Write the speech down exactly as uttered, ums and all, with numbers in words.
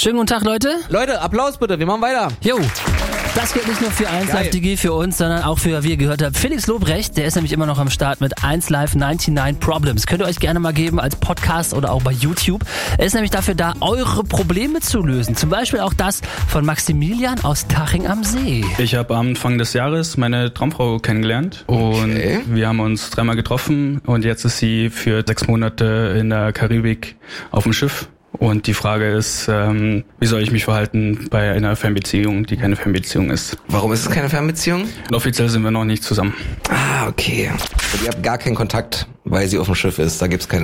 Schönen guten Tag, Leute. Leute, Applaus bitte, wir machen weiter. Jo. Das gilt nicht nur für eins Live D G für uns, sondern auch für, wie ihr gehört habt, Felix Lobrecht. Der ist nämlich immer noch am Start mit eins Live neunundneunzig Problems. Könnt ihr euch gerne mal geben als Podcast oder auch bei YouTube. Er ist nämlich dafür da, eure Probleme zu lösen. Zum Beispiel auch das von Maximilian aus Taching am See. Ich habe am Anfang des Jahres meine Traumfrau kennengelernt und okay. wir haben uns dreimal getroffen und jetzt ist sie für sechs Monate in der Karibik auf dem Schiff. Und die Frage ist, ähm, wie soll ich mich verhalten bei einer Fernbeziehung, die keine Fernbeziehung ist? Warum ist es keine Fernbeziehung? Und offiziell sind wir noch nicht zusammen. Ah, okay. Und ihr habt gar keinen Kontakt, weil sie auf dem Schiff ist. Da gibt's keine